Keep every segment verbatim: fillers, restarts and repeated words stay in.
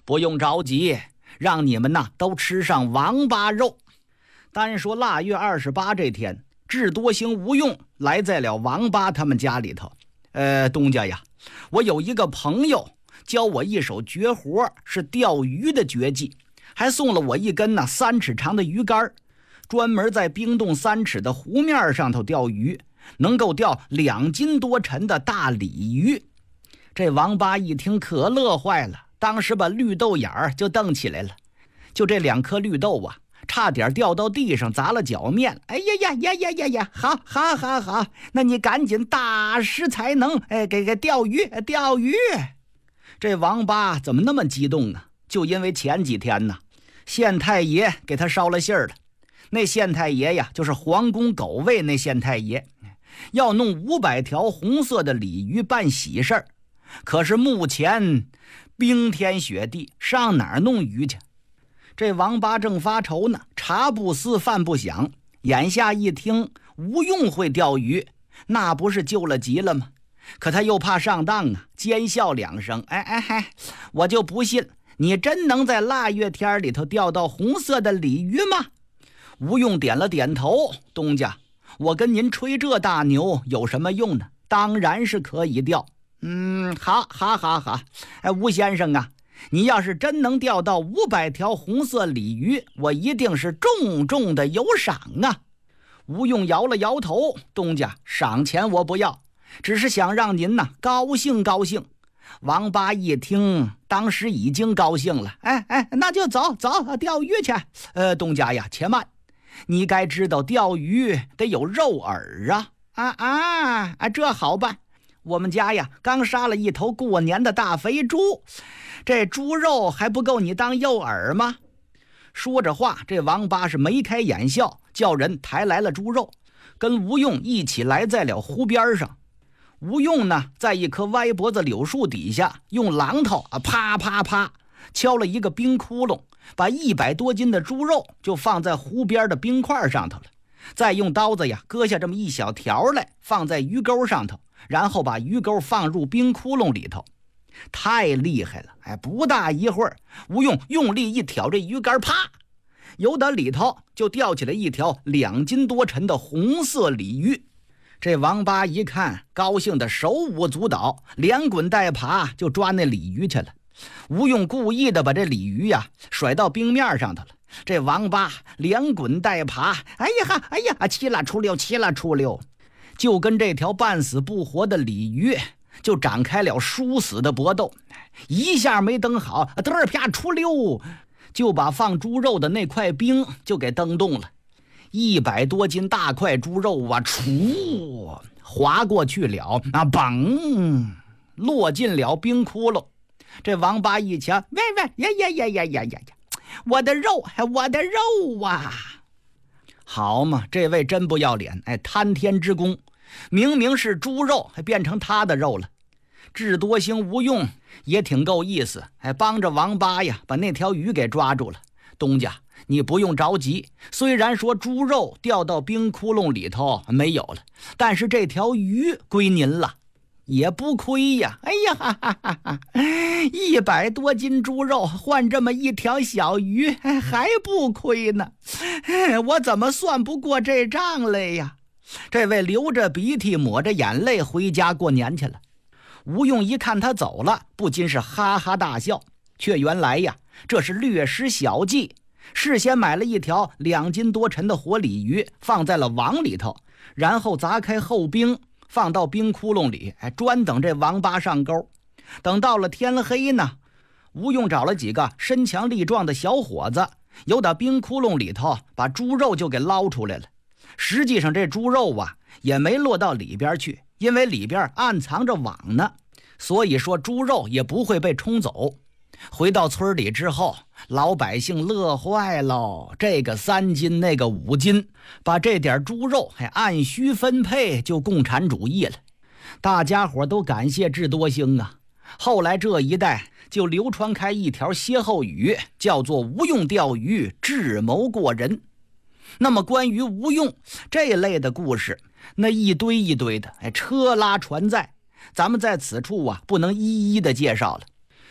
不用着急，让你们呐都吃上王八肉。单说腊月二十八这天，智多星吴用来在了王八他们家里头。呃，东家呀，我有一个朋友教我一手绝活，是钓鱼的绝技，还送了我一根呢三尺长的鱼竿，专门在冰冻三尺的湖面上头钓鱼，能够钓两斤多沉的大鲤鱼。这王八一听可乐坏了，当时把绿豆眼儿就瞪起来了。就这两颗绿豆啊，差点掉到地上砸了脚面。哎呀呀呀呀呀呀！好，好，好，好，那你赶紧大施才能，哎，给给钓鱼，钓鱼！这王八怎么那么激动呢？就因为前几天呢，县太爷给他捎了信儿了。那县太爷呀，就是皇宫狗卫那县太爷，要弄五百条红色的鲤鱼办喜事儿。可是目前冰天雪地，上哪儿弄鱼去？这王八正发愁呢，茶不思饭不想，眼下一听吴用会钓鱼，那不是救了急了吗？可他又怕上当啊，奸笑两声，哎哎哎，我就不信你真能在腊月天里头钓到红色的鲤鱼吗？吴用点了点头，东家，我跟您吹这大牛有什么用呢？当然是可以钓。嗯，好，好，好，好。哎，吴先生啊，你要是真能钓到五百条红色鲤鱼，我一定是重重的有赏啊。吴用摇了摇头，东家，赏钱我不要，只是想让您呐高兴高兴。王八一听，当时已经高兴了，哎哎，那就走走钓鱼去。呃，东家呀，且慢，你该知道钓鱼得有肉饵啊！啊啊啊，这好办。我们家呀刚杀了一头过年的大肥猪，这猪肉还不够你当诱饵吗？说着话，这王八是眉开眼笑，叫人抬来了猪肉，跟吴用一起来在了湖边上。吴用呢，在一棵歪脖子柳树底下，用榔头啊啪啪啪敲了一个冰窟窿，把一百多斤的猪肉就放在湖边的冰块上头了，再用刀子呀割下这么一小条来，放在鱼钩上头，然后把鱼钩放入冰窟窿里头。太厉害了！哎，不大一会儿，吴用用力一挑这鱼竿，啪，由打里头就掉起来一条两斤多沉的红色鲤鱼。这王八一看，高兴的手舞足蹈，连滚带爬就抓那鲤鱼去了。吴用故意的把这鲤鱼呀甩到冰面上头了。这王八连滚带爬，哎呀哈，哎呀，七啦出溜，七啦出溜，就跟这条半死不活的鲤鱼就展开了殊死的搏斗。一下没蹬好，嘚儿啪出溜，就把放猪肉的那块冰就给蹬动了。一百多斤大块猪肉啊，杵滑过去了，啊，嘣，落进了冰窟窿。这王八一瞧，喂喂呀呀呀呀呀呀呀！我的肉，我的肉啊！好嘛，这位真不要脸，哎，贪天之功，明明是猪肉，还变成他的肉了。智多星吴用也挺够意思，哎，帮着王八呀把那条鱼给抓住了。东家，你不用着急，虽然说猪肉掉到冰窟窿里头没有了，但是这条鱼归您了，也不亏呀！哎呀哈哈哈哈，一百多斤猪肉换这么一条小鱼，还不亏呢。我怎么算不过这账来呀？这位流着鼻涕抹着眼泪回家过年去了。吴用一看他走了，不禁是哈哈大笑，却原来呀这是略施小计，事先买了一条两斤多沉的活鲤鱼，放在了网里头，然后砸开后冰，放到冰窟窿里，哎，专等这王八上钩。等到了天黑呢，吴用找了几个身强力壮的小伙子，由打冰窟窿里头把猪肉就给捞出来了。实际上这猪肉啊也没落到里边去，因为里边暗藏着网呢，所以说猪肉也不会被冲走。回到村里之后，老百姓乐坏了，这个三斤那个五斤，把这点猪肉还按需分配，就共产主义了。大家伙都感谢智多星啊。后来这一带就流传开一条歇后语，叫做吴用钓鱼智谋过人。那么关于吴用这类的故事，那一堆一堆的，哎，车拉船载，咱们在此处啊不能一一的介绍了。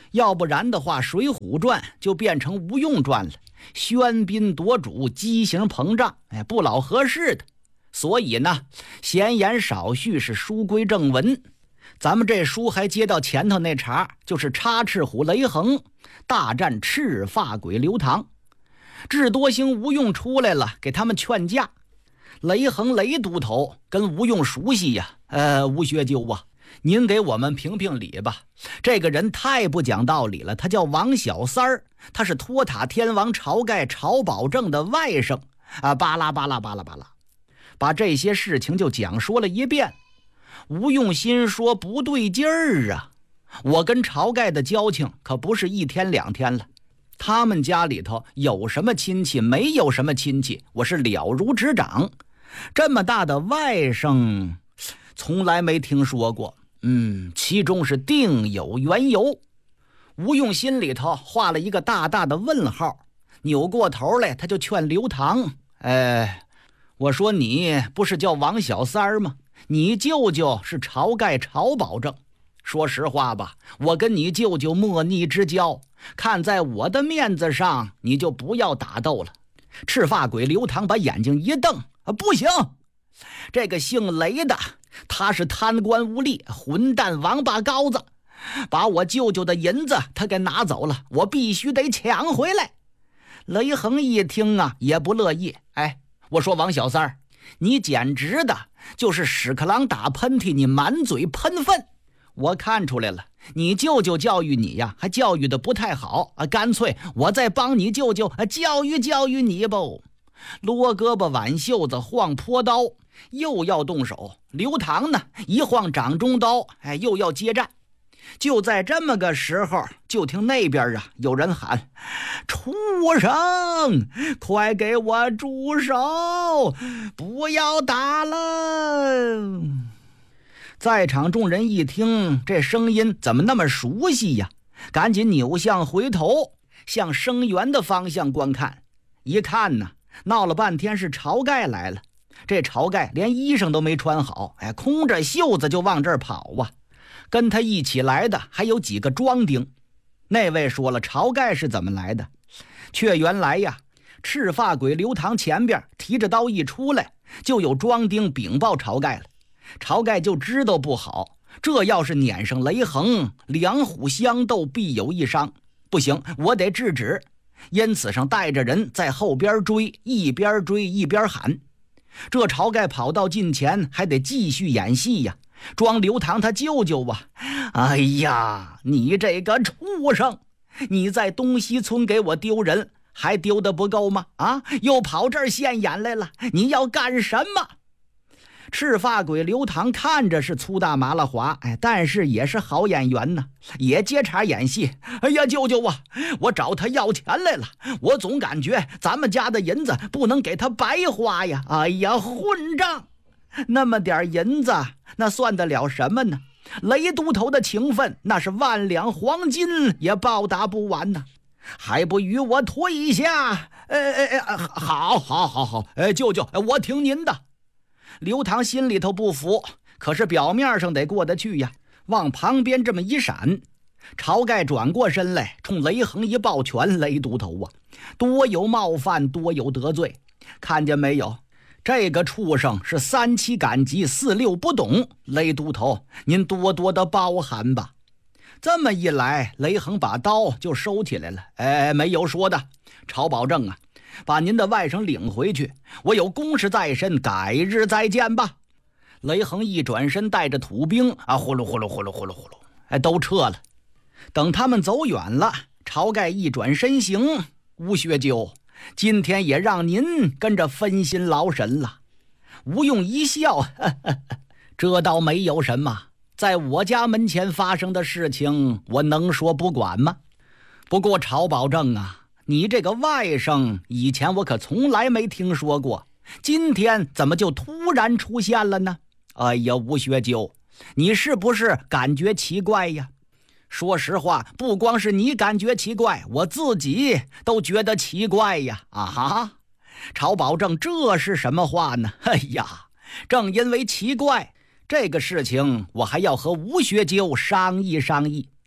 要不然的话，《水浒传》就变成吴用传了，喧宾夺主，畸形膨胀，哎，不老合适的。所以呢，闲言少叙，是书归正文。咱们这书还接到前头那茬，就是插翅虎雷横大战赤发鬼刘唐。智多星吴用出来了，给他们劝架。雷横雷都头跟吴用熟悉呀，呃，吴学究啊，您给我们评评理吧。这个人太不讲道理了，他叫王小三儿，他是托塔天王晁盖晁保正的外甥啊，巴拉巴拉巴拉巴拉，把这些事情就讲说了一遍。吴用心说不对劲儿啊，我跟晁盖的交情可不是一天两天了，他们家里头有什么亲戚没有什么亲戚，我是了如指掌。这么大的外甥从来没听说过，嗯，其中是定有缘由。吴用心里头画了一个大大的问号，扭过头来他就劝刘唐，哎，我说你不是叫王小三儿吗？你舅舅是晁盖晁保正，说实话吧，我跟你舅舅莫逆之交，看在我的面子上，你就不要打斗了。赤发鬼刘唐把眼睛一瞪，啊，不行，这个姓雷的他是贪官污吏，混蛋王八羔子，把我舅舅的银子他给拿走了，我必须得抢回来。雷横一听啊，也不乐意，哎，我说王小三儿，你简直的就是屎壳郎打喷嚏，你满嘴喷粪。我看出来了，你舅舅教育你呀，还教育的不太好啊，干脆我再帮你舅舅教育教育你吧。撸胳膊挽袖子晃坡刀，又要动手。刘唐呢，一晃掌中刀，哎，又要接战。就在这么个时候，就听那边啊有人喊：“畜生，快给我住手，不要打了！”在场众人一听这声音怎么那么熟悉呀，赶紧扭向回头，向声源的方向观看。一看呢，闹了半天是晁盖来了。这晁盖连衣裳都没穿好，哎，空着袖子就往这儿跑啊。跟他一起来的还有几个庄丁。那位说了，晁盖是怎么来的？却原来呀，赤发鬼刘唐前边提着刀一出来，就有庄丁禀报晁盖了。晁盖就知道不好，这要是撵上雷横，两虎相斗必有一伤，不行，我得制止。因此上带着人在后边追，一边追一边喊。这晁盖跑到近前，还得继续演戏呀，装刘唐他舅舅啊。哎呀，你这个畜生，你在东西村给我丢人，还丢得不够吗？啊，又跑这儿现眼来了，你要干什么？赤发鬼刘唐看着是粗大麻辣滑，哎，但是也是好演员呢，也接茬演戏。哎呀，舅舅啊，我找他要钱来了，我总感觉咱们家的银子不能给他白花呀。哎呀，混账！那么点银子，那算得了什么呢？雷都头的情分，那是万两黄金也报答不完呢，还不与我退下？哎哎哎，好，好，好，好，哎，舅舅，我听您的。刘唐心里头不服，可是表面上得过得去呀，往旁边这么一闪。晁盖转过身来，冲雷横一抱拳：“雷都头啊，多有冒犯，多有得罪，看见没有？这个畜生是三七赶集，四六不懂。雷都头，您多多的包涵吧。”这么一来，雷横把刀就收起来了。哎，没有说的，晁保正啊，把您的外甥领回去，我有公事在身，改日再见吧。雷横一转身，带着土兵啊，呼噜呼噜呼噜呼噜呼噜，哎，都撤了。等他们走远了，晁盖一转身行：“吴学究，今天也让您跟着分心劳神了。”吴用一笑：“呵呵呵，这倒没有什么，在我家门前发生的事情，我能说不管吗？不过晁保正啊，你这个外甥以前我可从来没听说过，今天怎么就突然出现了呢？哎呀，吴学究，你是不是感觉奇怪呀？”说实话，不光是你感觉奇怪，我自己都觉得奇怪呀！啊哈，晁保正，这是什么话呢？哎呀，正因为奇怪，这个事情我还要和吴学究商议商议。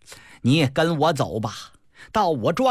你跟我走吧，到我庄